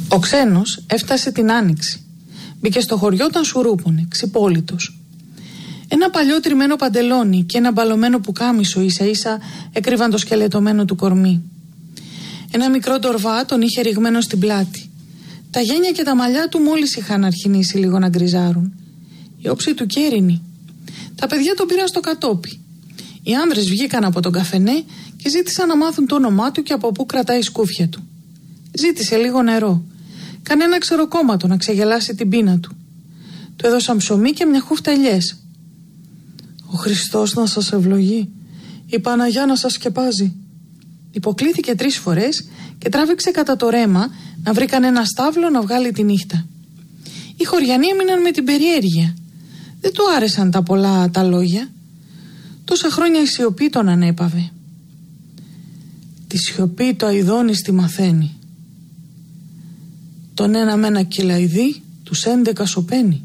Ο ξένος έφτασε την Άνοιξη. Μπήκε στο χωριό όταν σουρούπωνε, ξυπόλυτος. Ένα παλιό τριμμένο παντελόνι και ένα μπαλωμένο πουκάμισο ίσα ίσα έκρυβαν το σκελετωμένο του κορμί. Ένα μικρό τορβά τον είχε ρηγμένο στην πλάτη. Τα γένια και τα μαλλιά του μόλις είχαν αρχινήσει λίγο να γκριζάρουν. Η όψη του κέρινη. Τα παιδιά τον πήραν στο κατόπι. Οι άνδρες βγήκαν από τον καφενέ και ζήτησαν να μάθουν το όνομά του και από πού κρατάει η σκούφια του. Ζήτησε λίγο νερό. Κανένα ξεροκόμματο να ξεγελάσει την πείνα του. Του έδωσαν ψωμί και μια χούφτα ελιές. «Ο Χριστός να σας ευλογεί, η Παναγιά να σας σκεπάζει». Υποκλήθηκε 3 φορές και τράβηξε κατά το ρέμα να βρει κανένα στάβλο να βγάλει τη νύχτα. Οι χωριανοί έμειναν με την περιέργεια. Δεν του άρεσαν τα πολλά τα λόγια. Τόσα χρόνια η σιωπή τον ανέπαβε. Τη σιωπή το αηδόνης τη μαθαίνει. Τον ένα με ένα κυλαϊδί, τους 11 σωπαίνει.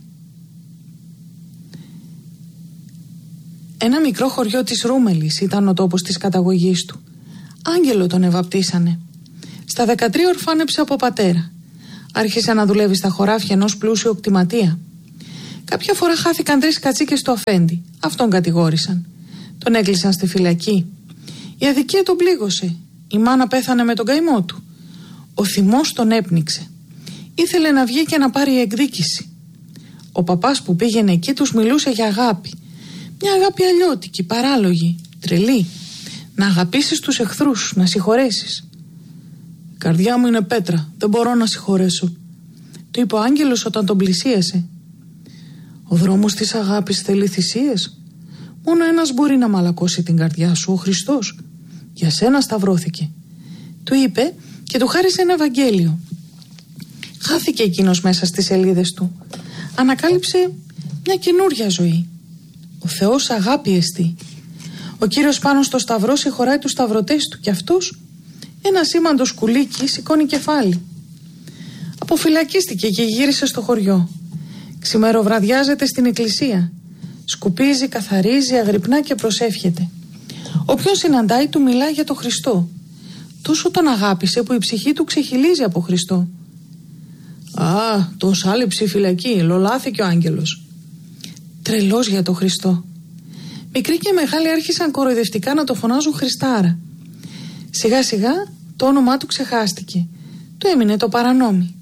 Ένα μικρό χωριό της Ρούμελης ήταν ο τόπος της καταγωγής του. Άγγελο τον ευαπτίσανε. Στα 13 ορφάνεψε από πατέρα. Άρχισε να δουλεύει στα χωράφια ενός πλούσιου κτηματία. Κάποια φορά χάθηκαν 3 κατσίκες του αφέντη. Αυτόν κατηγόρησαν. Τον έκλεισαν στη φυλακή. Η αδικία τον πλήγωσε. Η μάνα πέθανε με τον καημό του. Ο θυμός τον έπνιξε. Ήθελε να βγει και να πάρει εκδίκηση. Ο παπάς που πήγαινε εκεί τους μιλούσε για αγάπη. Μια αγάπη αλλιώτικη, παράλογη, τρελή. Να αγαπήσεις τους εχθρούς, να συγχωρέσεις. «Η καρδιά μου είναι πέτρα, δεν μπορώ να συγχωρέσω», του είπε ο άγγελος όταν τον πλησίασε. «Ο δρόμος της αγάπης θέλει θυσίες. Μόνο ένας μπορεί να μαλακώσει την καρδιά σου, ο Χριστός. Για σένα σταυρώθηκε», του είπε και του χάρισε ένα Ευαγγέλιο. Χάθηκε εκείνος μέσα στις σελίδες του. Ανακάλυψε μια καινούρια ζωή. Ο Θεός αγάπη εστί. Ο Κύριος πάνω στο σταυρό συγχωράει τους σταυρωτές του και αυτός, ένα σήμαντο σκουλίκι, σηκώνει κεφάλι. Αποφυλακίστηκε και γύρισε στο χωριό. Ξημεροβραδιάζεται στην εκκλησία. Σκουπίζει, καθαρίζει, αγρυπνά και προσεύχεται. Όποιον συναντάει του μιλάει για τον Χριστό. Τόσο τον αγάπησε που η ψυχή του ξεχυλίζει από Χριστό. «Α, τον σάλεψε η φυλακή, λολάθηκε ο άγγελος». Τρελός για τον Χριστό. Μικροί και μεγάλοι άρχισαν κοροϊδευτικά να το φωνάζουν Χριστάρα. Σιγά σιγά το όνομά του ξεχάστηκε. Του έμεινε το παρανόμι.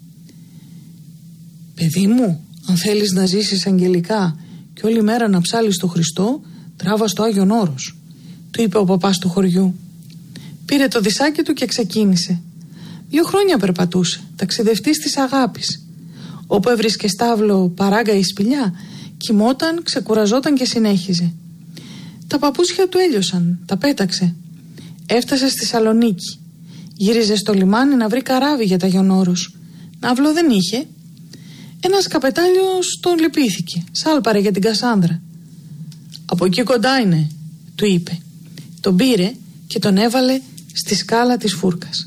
«Παιδί μου, αν θέλεις να ζήσεις αγγελικά και όλη μέρα να ψάλεις το Χριστό, τράβα στο Άγιον Όρος», του είπε ο παπάς του χωριού. Πήρε το δισάκι του και ξεκίνησε. 2 χρόνια περπατούσε, ταξιδευτής της αγάπης. Όπου έβρισκε στάβλο, παράγκα ή σπηλιά, κοιμόταν, ξεκουραζόταν και συνέχιζε. Τα παπούτσια του έλειωσαν, τα πέταξε. Έφτασε στη Σαλονίκη. Γύριζε στο λιμάνι να βρει καράβι για τα Άγιον Όρος. Ναύλο δεν είχε. Ένας καπετάλιος τον λυπήθηκε, σάλπαρε για την Κασάνδρα. «Από εκεί κοντά είναι», του είπε. Τον πήρε και τον έβαλε στη σκάλα της φούρκας.